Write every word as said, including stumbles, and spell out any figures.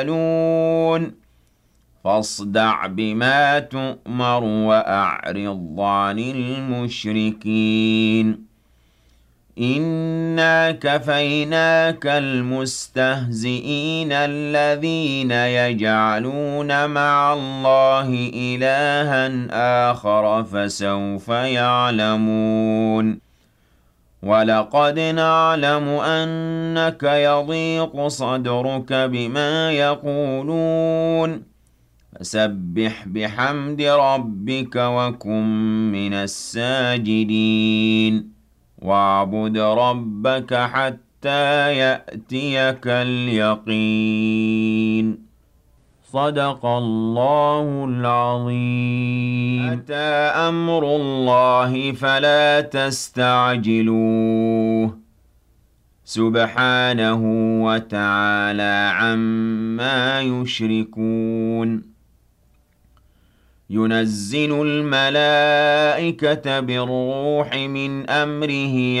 يعملون فاصدع بما تؤمر وأعرض عن المشركين إنا كفيناك المستهزئين الذين يجعلون مع الله إلها آخر فسوف يعلمون ولقد نعلم أنك يضيق صدرك بما يقولون فسبح بحمد ربك وكن من الساجدين واعبد ربك حتى يأتيك اليقين صدق الله العظيم أتى أمر الله فلا تستعجلوه سبحانه وتعالى عما يشركون ينزل الملائكة بالروح من أمره